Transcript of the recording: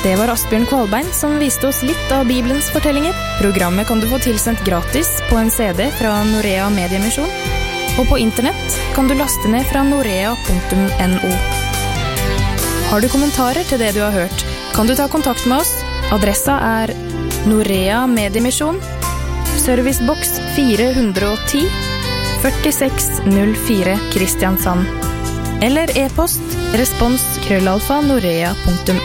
Det var Asbjørn Kvalbein som viste oss litt av Bibelens fortellinger. Programmet kan du få tilsendt gratis på en CD fra Norea Mediemisjon, og på internett kan du laste ned fra norea.no. Har du kommentarer til det du har hørt, kan du ta kontakt med oss. Adressa er Norea Mediemisjon, Servicebox 410, 4604 Kristiansand. Eller e-post respons@norea.no.